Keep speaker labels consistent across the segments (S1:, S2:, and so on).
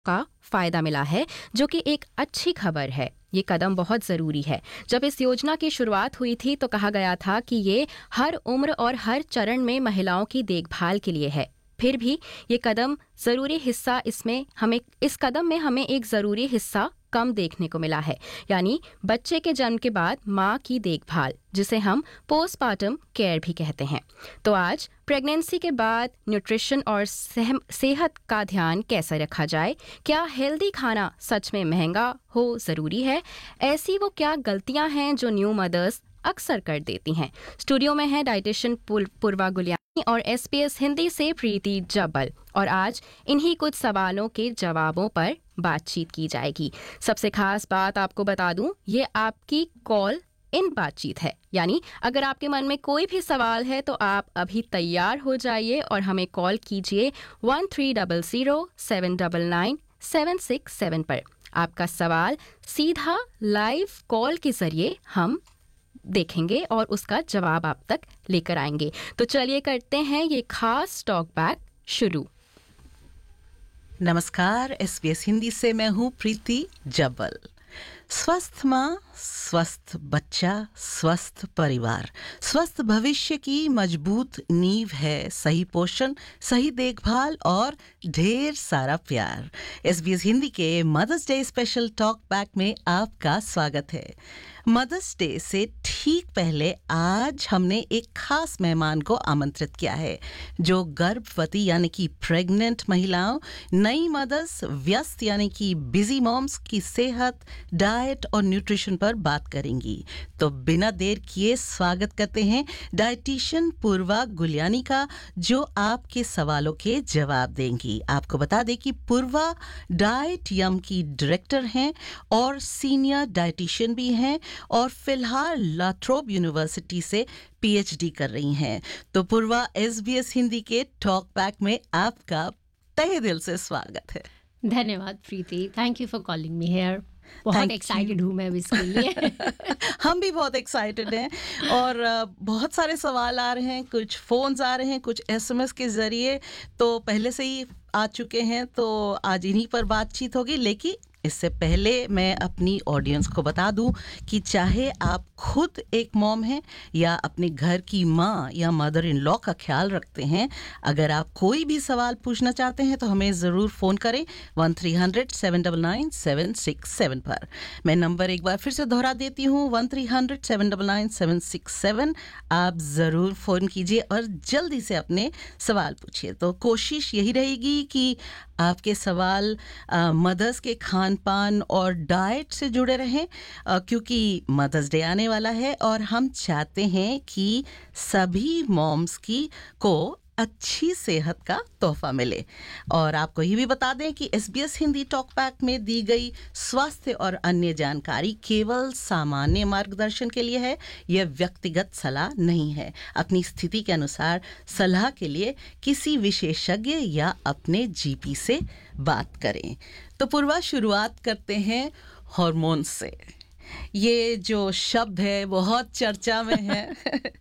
S1: का फायदा मिला है, जो कि एक अच्छी खबर है। ये कदम बहुत ज़रूरी है। जब इस योजना की शुरुआत हुई थी तो कहा गया था कि ये हर उम्र और हर चरण में महिलाओं की देखभाल के लिए है। फिर भी ये कदम ज़रूरी हिस्सा इस कदम में हमें एक ज़रूरी हिस्सा कम देखने को मिला है, यानी बच्चे के जन्म के बाद माँ की देखभाल, जिसे हम पोस्टपार्टम केयर भी कहते हैं। तो आज प्रेगनेंसी के बाद न्यूट्रिशन और सेहत का ध्यान कैसे रखा जाए, क्या हेल्दी खाना सच में महंगा हो ज़रूरी है, ऐसी वो क्या गलतियां हैं जो न्यू मदर्स अक्सर कर देती हैं। स्टूडियो में है डाइटिशियन पूर्वा गुलियानी और SBS हिंदी से प्रीति जब्बल, और आज इन्हीं कुछ सवालों के जवाबों पर बातचीत की जाएगी। सबसे खास बात आपको बता दूं, ये आपकी कॉल इन बातचीत है, यानी अगर आपके मन में कोई भी सवाल है तो आप अभी तैयार हो जाइए और हमें कॉल कीजिए 1300-799-767 पर। आपका सवाल सीधा लाइव कॉल के जरिए हम देखेंगे और उसका जवाब आप तक लेकर आएंगे। तो चलिए करते हैं ये खास टॉक बैक शुरू।
S2: नमस्कार, SBS हिंदी से मैं हूँ प्रीति जब्बल। स्वस्थ माँ, स्वस्थ बच्चा, स्वस्थ परिवार, स्वस्थ भविष्य की मजबूत नींव है सही पोषण, सही देखभाल और ढेर सारा प्यार। SBS हिंदी के mother's day special talk back में आपका स्वागत है। मदर्स डे से ठीक पहले आज हमने एक खास मेहमान को आमंत्रित किया है, जो गर्भवती यानी कि प्रेग्नेंट महिलाओं, नई मदर्स, व्यस्त यानी कि बिजी मॉम्स की सेहत, डाइट और न्यूट्रिशन पर बात करेंगी। तो बिना देर किए स्वागत करते हैं डाइटिशियन पूर्वा गुलियानी का, जो आपके सवालों के जवाब देंगी। आपको बता दें कि पूर्वा डाइट यम की डायरेक्टर हैं और सीनियर डाइटिशियन भी हैं, और फिलहाल लाट्रोब यूनिवर्सिटी से PhD कर रही हैं। तो पूर्वा, SBS हिंदी के टॉक बैक में आपका तहे दिल से स्वागत है।
S3: धन्यवाद प्रीति, thank you for calling me here. बहुत एक्साइटेड हूँ मैं इसके लिए।
S2: हम भी बहुत एक्साइटेड हैं और बहुत सारे सवाल आ रहे हैं, कुछ फोन्स आ रहे हैं, कुछ SMS के जरिए तो पहले से ही आ चुके हैं, तो आज इन्हीं पर बातचीत होगी। लेकिन इससे पहले मैं अपनी ऑडियंस को बता दूं कि चाहे आप खुद एक मॉम हैं या अपने घर की माँ या मदर इन लॉ का ख्याल रखते हैं, अगर आप कोई भी सवाल पूछना चाहते हैं तो हमें ज़रूर फ़ोन करें 1300-799-767 पर। मैं नंबर एक बार फिर से दोहरा देती हूँ, 1300-799-767। आप ज़रूर फ़ोन कीजिए और जल्दी से अपने सवाल पूछिए। तो कोशिश यही रहेगी कि आपके सवाल मदर्स के खान पान और डाइट से जुड़े रहें, क्योंकि मदर्स डे आने वाला है और हम चाहते हैं कि सभी मॉम्स को अच्छी सेहत का तोहफा मिले। और आपको ये भी बता दें कि SBS हिंदी टॉक बैक में दी गई स्वास्थ्य और अन्य जानकारी केवल सामान्य मार्गदर्शन के लिए है, यह व्यक्तिगत सलाह नहीं है। अपनी स्थिति के अनुसार सलाह के लिए किसी विशेषज्ञ या अपने GP से बात करें। तो पूर्वा, शुरुआत करते हैं हार्मोन से। ये जो शब्द है बहुत चर्चा में है।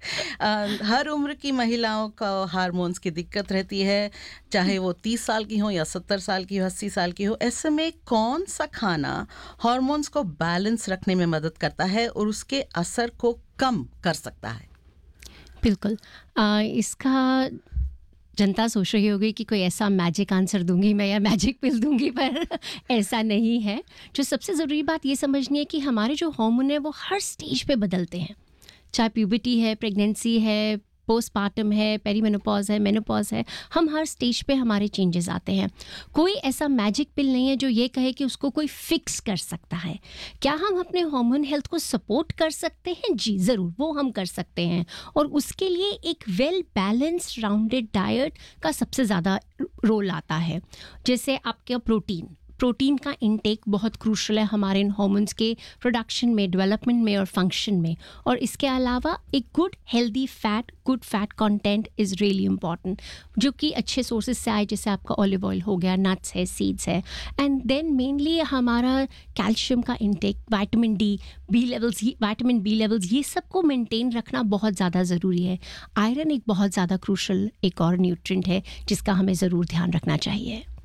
S2: हर उम्र की महिलाओं को हार्मोन्स की दिक्कत रहती है, चाहे वो 30 साल की हो या 70 साल की हो, 80 साल की हो। ऐसे में कौन सा खाना हार्मोन्स को बैलेंस रखने में मदद करता है और उसके असर को कम कर सकता है?
S3: बिल्कुल, इसका जनता सोच रही होगी कि कोई ऐसा मैजिक आंसर दूंगी मैं या मैजिक पिल दूंगी, पर ऐसा नहीं है। जो सबसे ज़रूरी बात ये समझनी है कि हमारे जो हार्मोन है वो हर स्टेज पे बदलते हैं, चाहे प्यूबर्टी है, प्रेगनेंसी है, पोस्टपार्टम है, पेरीमेनोपॉज है, मेनोपॉज है, हम हर स्टेज पे हमारे चेंजेस आते हैं। कोई ऐसा मैजिक पिल नहीं है जो ये कहे कि उसको कोई फिक्स कर सकता है। क्या हम अपने हार्मोन हेल्थ को सपोर्ट कर सकते हैं? जी ज़रूर, वो हम कर सकते हैं, और उसके लिए एक वेल बैलेंस्ड राउंडेड डाइट का सबसे ज़्यादा रोल आता है। जैसे आपका प्रोटीन का इनटेक बहुत क्रूशल है हमारे इन हार्मोन्स के प्रोडक्शन में, डेवलपमेंट में और फंक्शन में। और इसके अलावा एक good healthy good fat content is really important, जो कि अच्छे सोर्सेज से आए, जैसे आपका ऑलिव ऑयल हो गया, नट्स है, सीड्स है। एंड देन मेनली हमारा कैल्शियम का इनटेक, विटामिन बी लेवल्स, ये सबको मेंटेन रखना बहुत ज़्यादा ज़रूरी है। आयरन एक बहुत ज़्यादा क्रूशल एक और न्यूट्रिएंट है जिसका हमें ज़रूर ध्यान रखना चाहिए।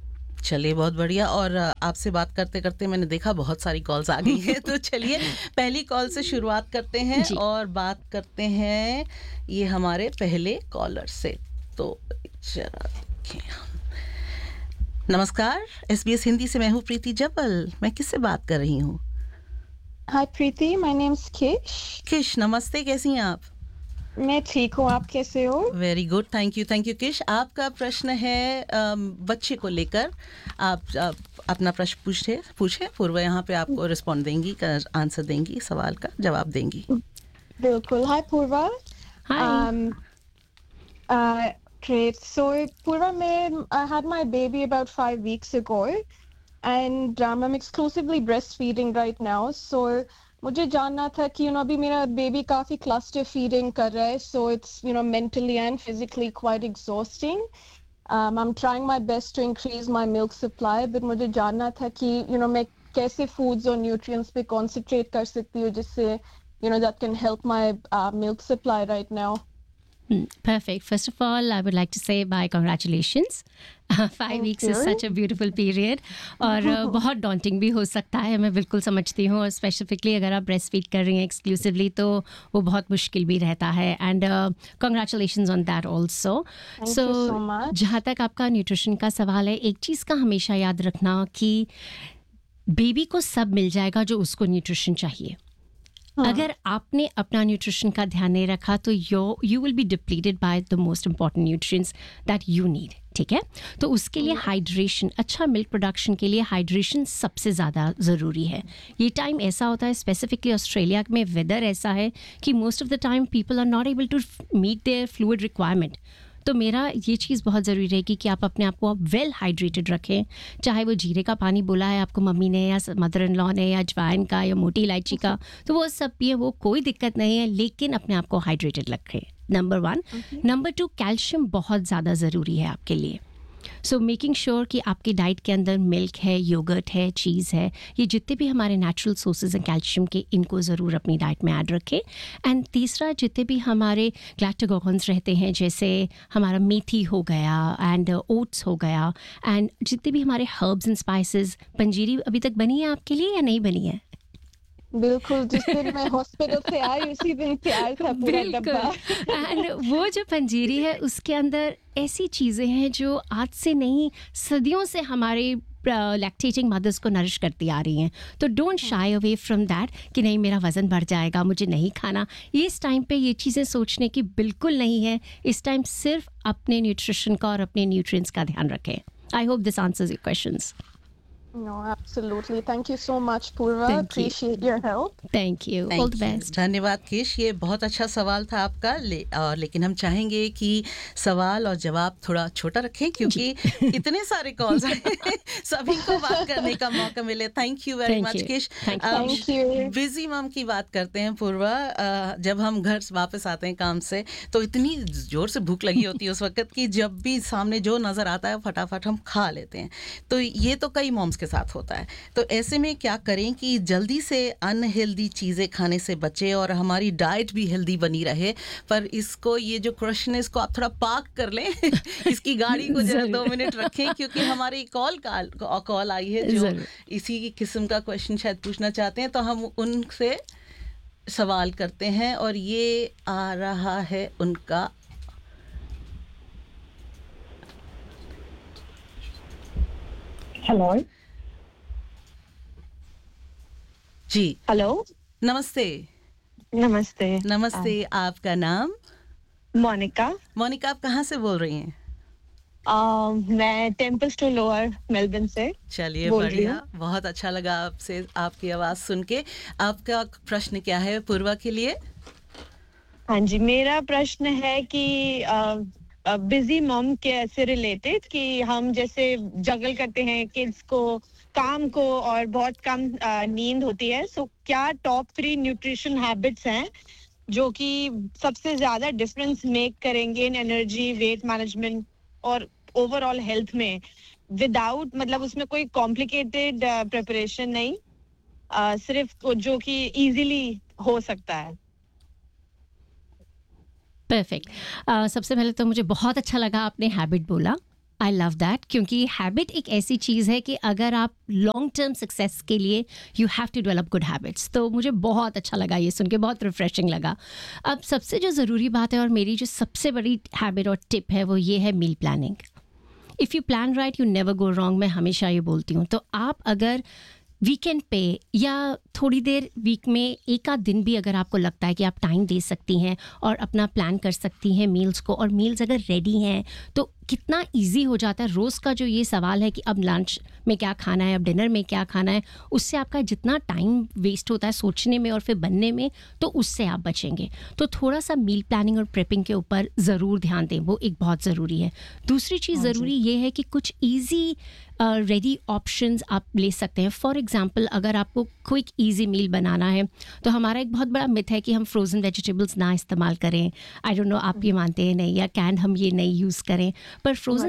S2: चलिए बहुत बढ़िया। और आपसे बात करते करते मैंने देखा बहुत सारी कॉल्स आ गई हैं, तो चलिए पहली कॉल से शुरुआत करते हैं
S3: जी।
S2: और बात करते हैं ये हमारे पहले कॉलर से। तो जरा देखें। नमस्कार, SBS हिंदी से मैं हूँ प्रीति जब्बल। मैं किससे बात कर रही हूँ?
S4: Hi Preeti, my name's Kish.
S2: किश, नमस्ते, कैसी हैं आप?
S4: मैं ठीक हूँ, आप कैसे हो?
S2: वेरी गुड, थैंक यू किश। आपका प्रश्न है बच्चे को लेकर। आप अपना प्रश्न पूछे। पूर्व यहाँ पे आपको रिस्पॉन्ड देंगी, आंसर देंगी, सवाल का जवाब देंगी।
S4: बिल्कुल। Hi Purva.
S3: Hi.
S4: Great. So Purva, I had my baby about 5 weeks ago, and I'm exclusively breastfeeding right now. So मुझे जानना था कि अभी मेरा बेबी काफी क्लस्टर फीडिंग कर रहा है, so it's mentally and physically quite exhausting. I'm trying my best to increase my milk supply, but मुझे जानना था कि मैं कैसे foods और nutrients पे concentrate कर सकती हूँ जिससे that can help my milk supply right now.
S3: Perfect. First of all, I would like to say bye, congratulations. 5 weeks is
S4: you.
S3: such a beautiful period. और बहुत daunting भी हो सकता है, मैं बिल्कुल समझती हूँ। और स्पेसिफिकली अगर आप ब्रेस्ट फीड कर रही हैं एक्सक्लूसिवली तो वो बहुत मुश्किल भी रहता है। And congratulations on that also.
S4: Thank you so much.
S3: जहाँ तक आपका न्यूट्रिशन का सवाल है, एक चीज़ का हमेशा याद रखना कि बेबी को सब मिल जाएगा जो उसको न्यूट्रिशन चाहिए। अगर आपने अपना न्यूट्रिशन का ध्यान नहीं रखा तो you will be depleted by the most important nutrients that you need. ठीक है, तो उसके लिए हाइड्रेशन, अच्छा मिल्क प्रोडक्शन के लिए हाइड्रेशन सबसे ज़्यादा ज़रूरी है। ये टाइम ऐसा होता है, स्पेसिफिकली ऑस्ट्रेलिया में वेदर ऐसा है कि most of the time people are not able to meet there fluid requirement. तो मेरा ये चीज़ बहुत ज़रूरी रहेगी कि आप अपने आप को वेल हाइड्रेटेड रखें। चाहे वो जीरे का पानी बोला है आपको मम्मी ने, या मदर इन लॉ ने, या अजवाइन का, या मोटी इलायची का, तो वो सब पिए, वो कोई दिक्कत नहीं है, लेकिन अपने आप को हाइड्रेटेड रखें। नंबर 1। नंबर 2, कैल्शियम बहुत ज़्यादा ज़रूरी है आपके लिए। सो मेकिंग श्योर कि आपकी डाइट के अंदर मिल्क है, योगर्ट है, चीज़ है, ये जितने भी हमारे नेचुरल सोर्सेज हैं कैल्शियम के, इनको ज़रूर अपनी डाइट में ऐड रखें। एंड तीसरा, जितने भी हमारे ग्लैक्टोगॉन्स रहते हैं, जैसे हमारा मेथी हो गया एंड ओट्स हो गया, एंड जितने भी हमारे हर्ब्स एंड स्पाइसेस। पंजीरी अभी तक बनी है आपके लिए या नहीं बनी है?
S4: बिल्कुल, जिस दिन मैं हॉस्पिटल से आई उसी दिन तैयार था पूरा डब्बा।
S3: एंड वो जो पंजीरी है उसके अंदर ऐसी चीज़ें हैं जो आज से नहीं, सदियों से हमारे लैक्टेटिंग मदर्स को नरिश करती आ रही हैं। तो don't shy away from that कि नहीं मेरा वज़न बढ़ जाएगा, मुझे नहीं खाना। इस टाइम पे ये चीज़ें सोचने की बिल्कुल नहीं है। इस टाइम सिर्फ अपने न्यूट्रिशन का और अपने न्यूट्रिएंट्स का ध्यान रखें। I hope this answers your questions.
S4: No, absolutely. Thank you so much, Purva.
S3: Thank you.
S4: Appreciate your help.
S3: Thank you, all the best.
S2: धन्यवाद किश, ये बहुत अच्छा सवाल था आपका। और लेकिन हम चाहेंगे कि सवाल और जवाब थोड़ा छोटा रखें क्योंकि इतने सारे कॉल्स आए, सभी को बात करने का मौका मिले। Thank you very much Kish.
S4: Thank you.
S2: Busy मम की बात करते हैं पूर्वा। जब हम घर वापस आते हैं काम से तो इतनी जोर से भूख लगी होती है उस वक्त कि जब भी सामने जो नज़र आता है फटाफट हम खा लेते हैं। तो ये तो कई मॉम्स के साथ होता है। तो ऐसे में क्या करें कि जल्दी से अनहेल्दी चीज़ें खाने से बचें और हमारी डाइट भी हेल्दी बनी रहे। पर इसको, ये जो क्वेश्चन है, इसको आप थोड़ा पार्क कर लें इसकी गाड़ी को जरा 2 मिनट रखें क्योंकि हमारी कॉल आई है जो इसी किस्म का क्वेश्चन शायद पूछना चाहते हैं। तो हम उनसे सवाल करते हैं और ये आ रहा है उनका।
S5: हेलो
S2: जी,
S5: हेलो,
S2: नमस्ते।
S5: नमस्ते।
S2: नमस्ते, आपका नाम?
S5: मोनिका।
S2: मोनिका, आप कहाँ से बोल रही हैं?
S5: मैं टेम्पल्स्टोन लोअर मेलबर्न से
S2: चलिए
S5: बोल रही
S2: बढ़िया, बहुत अच्छा लगा आपसे आपकी आवाज़ सुन के। आपका प्रश्न क्या है पूर्वा के लिए?
S5: हाँ जी, मेरा प्रश्न है कि बिजी मॉम के से रिलेटेड कि हम जैसे जगल करते हैं किड्स को, काम को, और बहुत कम नींद होती है। सो क्या टॉप 3 न्यूट्रिशन हैबिट्स हैं जो कि सबसे ज्यादा डिफरेंस मेक करेंगे इन एनर्जी, वेट मैनेजमेंट और ओवरऑल हेल्थ में, विदाउट, मतलब उसमें कोई कॉम्प्लिकेटेड प्रिपरेशन नहीं, सिर्फ जो कि इजीली हो सकता है।
S3: परफेक्ट। सबसे पहले तो मुझे बहुत अच्छा लगा आपने हैबिट बोला। आई लव दैट, क्योंकि हैबिट एक ऐसी चीज़ है कि अगर आप लॉन्ग टर्म सक्सेस के लिए you have to develop good habits. तो मुझे बहुत अच्छा लगा ये सुन के, बहुत रिफ्रेशिंग लगा. अब सबसे जो ज़रूरी बात है और मेरी जो सबसे बड़ी हैबिट और टिप है वो ये है meal planning. If you plan right you never go wrong. मैं हमेशा ये बोलती हूँ. तो आप अगर वीकेंड पे या थोड़ी देर वीक में एक आध दिन भी अगर आपको लगता है कि आप टाइम दे सकती हैं और अपना प्लान कर सकती हैं मील्स को, और मील्स अगर रेडी हैं तो कितना इजी हो जाता है. रोज़ का जो ये सवाल है कि अब लंच में क्या खाना है, अब डिनर में क्या खाना है, उससे आपका जितना टाइम वेस्ट होता है सोचने में और फिर बनने में, तो उससे आप बचेंगे. तो थोड़ा सा मील प्लानिंग और प्रेपिंग के ऊपर ज़रूर ध्यान दें, वो एक बहुत ज़रूरी है. दूसरी चीज़ ज़रूरी ये है कि कुछ ईजी रेडी ऑप्शंस आप ले सकते हैं. फॉर एग्जांपल अगर आपको क्विक ईजी मील बनाना है तो हमारा एक बहुत बड़ा मिथ है कि हम फ्रोज़न वेजिटेबल्स ना इस्तेमाल करें. आई डोंट नो आप ये मानते हैं नहीं, या कैन हम ये नहीं यूज़ करें. पर फ्रोज़न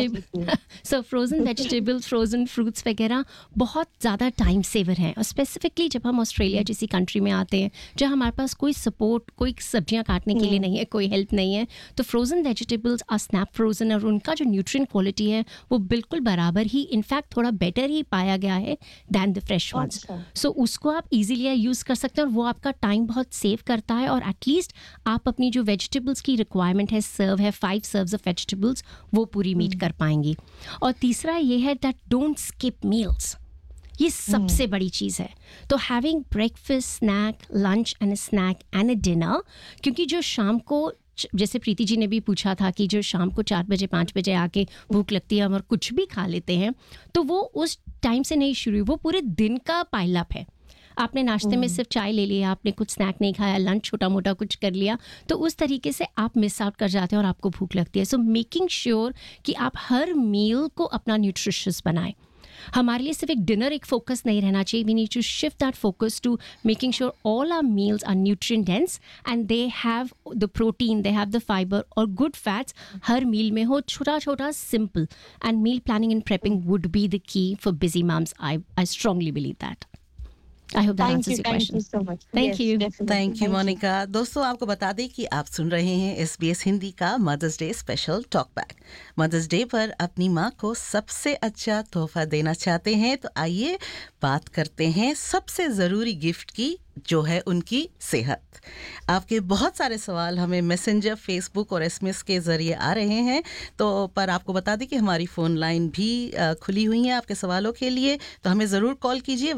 S3: वेजिटेबल्स फ्रोज़न फ्रूट्स वगैरह बहुत ज़्यादा टाइम सेवर हैं. और स्पेसिफिकली जब हम ऑस्ट्रेलिया जैसी कंट्री में आते हैं जहाँ हमारे पास कोई सपोर्ट, कोई सब्जियाँ काटने के लिए नहीं है, कोई हेल्प नहीं है, तो frozen vegetables are snap frozen और उनका जो न्यूट्रिएंट क्वालिटी है वो बिल्कुल बराबर ही, इनफैक्ट थोड़ा बेटर ही पाया गया है दैन द फ्रेश वंस. सो उसको आप इजीली यूज़ कर सकते हैं और वो आपका टाइम बहुत सेव करता है. और एटलीस्ट आप अपनी जो वेजिटेबल्स की रिक्वायरमेंट है, सर्व है 5 सर्व्स ऑफ वेजिटेबल्स, वो पूरी मीट कर पाएंगी. और तीसरा ये है दैट डोंट स्किप मील्स. ये सबसे बड़ी चीज़ है. तो having breakfast, snack, lunch and snack and a dinner, क्योंकि जो शाम को, जैसे प्रीति जी ने भी पूछा था कि जो शाम को 4 बजे 5 बजे आके भूख लगती है और कुछ भी खा लेते हैं, तो वो उस टाइम से नहीं शुरू हुई, वो पूरे दिन का पाइलअप है. आपने नाश्ते में सिर्फ चाय ले लिया, आपने कुछ स्नैक नहीं खाया, लंच छोटा मोटा कुछ कर लिया, तो उस तरीके से आप मिस आउट कर जाते हैं और आपको भूख लगती है. सो मेकिंग श्योर कि आप हर मील को अपना न्यूट्रिशियस बनाएं. हमारे लिए सिर्फ एक डिनर एक फोकस नहीं रहना चाहिए. We need to shift that focus to making sure all our meals are nutrient dense and they have the protein, they have the fibre और गुड फैट्स हर मील में हो. छोटा छोटा simple and meal planning and prepping would be the key for busy moms. I strongly believe that. I hope that answers your question.
S5: Thank you so much.
S3: Thank you.
S5: Definitely.
S2: Thank you Monika. दोस्तों आपको बता दें कि आप सुन रहे हैं SBS Hindi का mother's day special talk back. Mother's day पर अपनी माँ को सबसे अच्छा तोहफा देना चाहते हैं तो आइए बात करते हैं सबसे ज़रूरी गिफ्ट की, जो है उनकी सेहत. आपके बहुत सारे सवाल हमें मैसेंजर, फेसबुक और SMS के ज़रिए आ रहे हैं, तो पर आपको बता दें कि हमारी फ़ोन लाइन भी खुली हुई है आपके सवालों के लिए, तो हमें ज़रूर कॉल कीजिए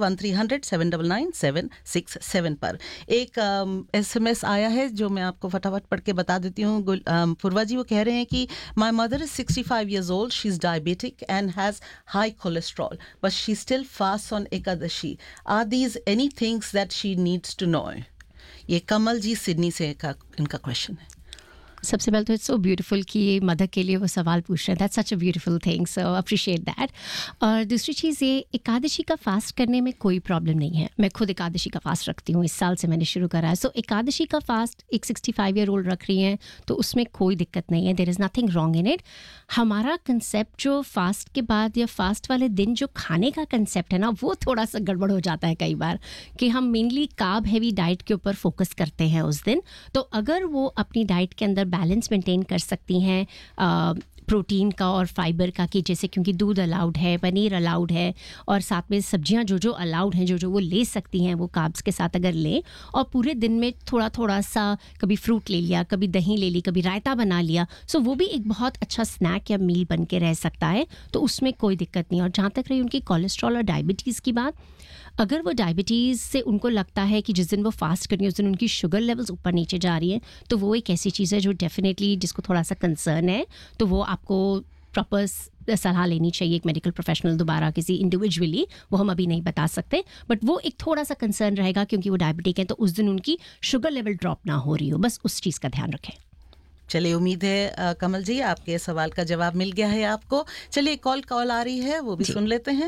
S2: 1300-799-767 पर. एक SMS आया है जो मैं आपको फटाफट पढ़ के बता देती हूँ. पूर्वा जी वो कह रहे हैं कि my mother is 65 years old, she is diabetic and has high cholesterol but she still fast on Ekadashi. Are these any things that she needs to know? ये कमल जी सिडनी से इनका क्वेश्चन है.
S3: सबसे पहले तो इट्स सो ब्यूटीफुल कि ये mother के लिए वो सवाल पूछ रहे हैं. That's such a beautiful thing, so appreciate that. और दूसरी चीज़ ये, एकादशी का फास्ट करने में कोई प्रॉब्लम नहीं है. मैं खुद एकादशी का फास्ट रखती हूँ, इस साल से मैंने शुरू करा है. सो एकादशी का फास्ट एक 65 year old रख रही हैं तो उसमें कोई दिक्कत नहीं है. There is nothing wrong in it. हमारा कंसेप्ट जो फास्ट के बाद या फास्ट वाले दिन जो खाने का कंसेप्ट है ना, वो थोड़ा सा गड़बड़ हो जाता है कई बार, कि हम मेनली कार्ब हैवी डाइट के ऊपर फोकस करते हैं उस दिन. तो अगर वो अपनी डाइट के अंदर बैलेंस मेंटेन कर सकती हैं प्रोटीन का और फाइबर का, कि जैसे क्योंकि दूध अलाउड है, पनीर अलाउड है, और साथ में सब्जियां जो जो अलाउड हैं, जो जो वो ले सकती हैं, वो कार्ब्स के साथ अगर लें, और पूरे दिन में थोड़ा थोड़ा सा कभी फ्रूट ले लिया, कभी दही ले ली, कभी रायता बना लिया, सो वो भी एक बहुत अच्छा स्नैक या मील बन के रह सकता है. तो उसमें कोई दिक्कत नहीं. और जहाँ तक रही उनकी कोलेस्ट्रॉल और डायबिटीज़ की बात, अगर वो डायबिटीज़ से उनको लगता है कि जिस दिन वो फास्ट कर रही है उस दिन उनकी शुगर लेवल्स ऊपर नीचे जा रही हैं, तो वो एक ऐसी चीज़ है जो डेफिनेटली जिसको थोड़ा सा कंसर्न है, तो वो आपको प्रॉपर सलाह लेनी चाहिए एक मेडिकल प्रोफेशनल, दोबारा किसी इंडिविजुअली, वो हम अभी नहीं बता सकते, बट वो एक थोड़ा सा कंसर्न रहेगा क्योंकि वो डायबिटिक है, तो उस दिन उनकी शुगर लेवल ड्रॉप ना हो रही हो, बस उस चीज़ का ध्यान रखें.
S2: चलिए, उम्मीद है कमल जी आपके सवाल का जवाब मिल गया है आपको. चलिए, कॉल आ रही है, वो भी सुन लेते हैं.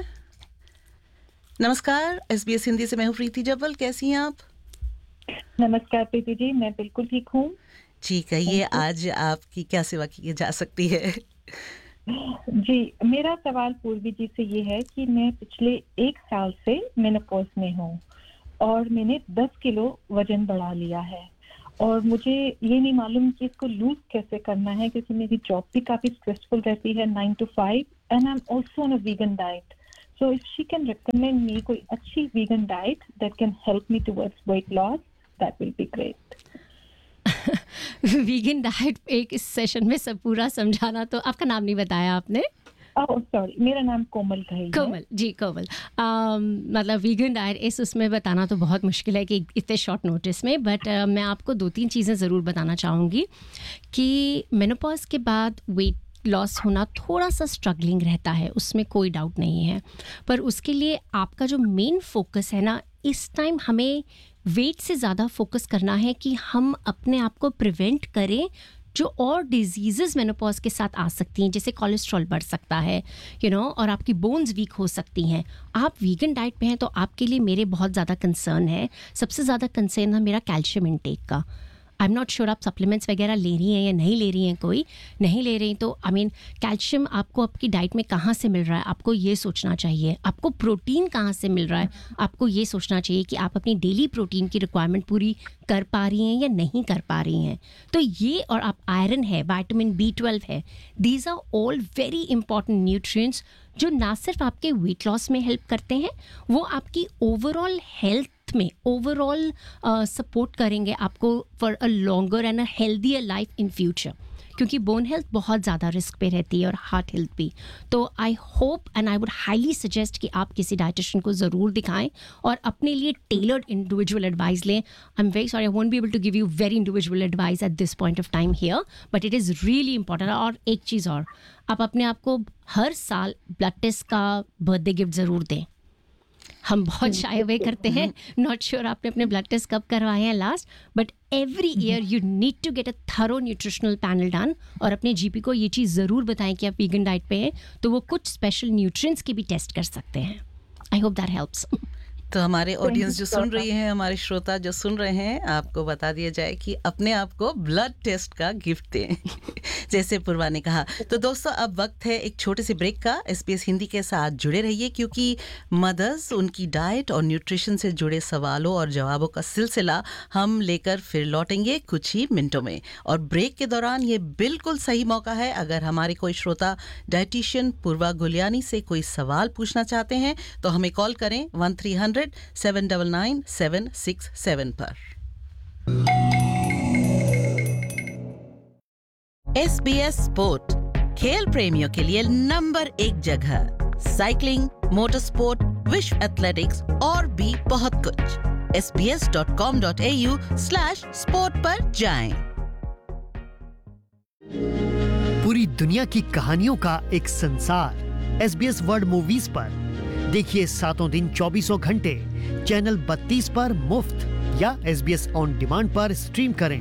S2: नमस्कार, SBS हिंदी से मैं हूँ प्रीति जब्बल. कैसी हैं आप?
S6: नमस्कार प्रीति जी, मैं बिल्कुल ठीक हूँ.
S2: जी कहिए, आज आपकी क्या सेवा की जा सकती है?
S6: जी, मेरा सवाल पूर्वी जी से ये है कि मैं पिछले 1 साल से मेनोपॉज में हूँ और मैंने 10 किलो वजन बढ़ा लिया है और मुझे ये नहीं मालूम कि इसको लूज कैसे करना है, क्योंकि मेरी जॉब भी काफ़ी स्ट्रेसफुल रहती है 9 to 5 and I am also on a vegan diet. So if she can recommend मी कोई अच्छी vegan diet that can help me towards weight loss, that will be great.
S3: Vegan diet एक इस session में सब पूरा समझाना, तो आपका नाम नहीं बताया आपने.
S6: ओह सॉरी, मेरा नाम कोमल घई है.
S3: कोमल जी, कोमल. मतलब वीगन डाइट इस उसमें बताना तो बहुत मुश्किल है कि इतने शॉर्ट नोटिस में, बट मैं आपको 2-3 चीज़ें ज़रूर बताना चाहूँगी कि मेनोपॉज के बाद वेट लॉस होना थोड़ा सा स्ट्रगलिंग रहता है, उसमें कोई डाउट नहीं है. पर उसके लिए आपका जो मेन फोकस है ना, इस टाइम हमें वेट से ज़्यादा फोकस करना है कि हम अपने आप को प्रिवेंट करें जो और डिजीज़ेस मेनोपॉज के साथ आ सकती हैं, जैसे कोलेस्ट्रॉल बढ़ सकता है, और आपकी बोन्स वीक हो सकती हैं. आप वीगन डाइट पे हैं तो आपके लिए मेरे बहुत ज़्यादा कंसर्न है. सबसे ज़्यादा कंसर्न है मेरा कैल्शियम इंटेक का. आई एम नॉट श्योर आप सप्लीमेंट्स वगैरह ले रही हैं या नहीं ले रही हैं. कोई नहीं ले रही तो कैल्शियम आपको आपकी डाइट में कहाँ से मिल रहा है, आपको ये सोचना चाहिए. आपको प्रोटीन कहाँ से मिल रहा है, आपको ये सोचना चाहिए कि आप अपनी डेली प्रोटीन की रिक्वायरमेंट पूरी कर पा रही हैं या नहीं कर पा रही हैं. तो ये, और आप आयरन है, विटामिन B12 है, these are all very important nutrients जो ना सिर्फ आपके वेट लॉस में हेल्प करते हैं, वो आपकी ओवरऑल हेल्थ में ओवरऑल सपोर्ट करेंगे आपको for a longer and a healthier life in future. क्योंकि बोन हेल्थ बहुत ज़्यादा रिस्क पे रहती है और हार्ट हेल्थ भी. तो I hope and I would highly suggest कि आप किसी डाइटिशियन को ज़रूर दिखाएं और अपने लिए टेलर्ड इंडिविजुअल एडवाइस लें. I am very sorry, I won't be able to give you very individual advice at this point of time here, but it is really important. और एक चीज़ और, आप अपने आप को हर साल ब्लड टेस्ट का बर्थडे गिफ्ट ज़रूर दें. हम बहुत शाय अवे करते हैं. नॉट श्योर आपने अपने ब्लड टेस्ट कब करवाए हैं last, but every year you need to get a thorough nutritional panel done. और अपने जीपी को ये चीज़ ज़रूर बताएं कि आप वीगन डाइट पे हैं, तो वो कुछ स्पेशल न्यूट्रिएंट्स की भी टेस्ट कर सकते हैं. I hope that helps.
S2: तो हमारे ऑडियंस जो सुन रही हैं, हमारे श्रोता जो सुन रहे हैं, आपको बता दिया जाए कि अपने आप को ब्लड टेस्ट का गिफ्ट दें जैसे पूर्वा ने कहा. तो दोस्तों, अब वक्त है एक छोटे से ब्रेक का. SBS हिंदी के साथ जुड़े रहिए, क्योंकि मदर्स, उनकी डाइट और न्यूट्रिशन से जुड़े सवालों और जवाबों का सिलसिला हम लेकर फिर लौटेंगे कुछ ही मिनटों में. और ब्रेक के दौरान ये बिल्कुल सही मौका है, अगर हमारे कोई श्रोता डाइटिशियन पूर्वा गुलियानी से कोई सवाल पूछना चाहते हैं तो हमें कॉल करें 1300-799-767 पर. SBS स्पोर्ट, खेल प्रेमियों के लिए नंबर 1 जगह. साइकिलिंग, मोटर स्पोर्ट, विश्व एथलेटिक्स और भी बहुत कुछ. sbs.com.au/sport पर जाएं.
S7: पूरी दुनिया की कहानियों का एक संसार SBS वर्ल्ड मूवीज पर देखिए. 7 दिन 24 घंटे चैनल 32 पर मुफ्त या SBS ऑन डिमांड पर स्ट्रीम करें.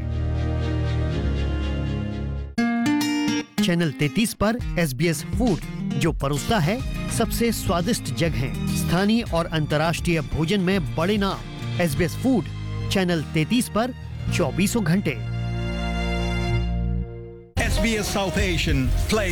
S7: चैनल 33 पर SBS फूड, जो परोसता है सबसे स्वादिष्ट जगहें, स्थानीय और अंतर्राष्ट्रीय भोजन में बड़े नाम. SBS फूड चैनल 33 पर 24 घंटे.
S8: SBS South Asian plays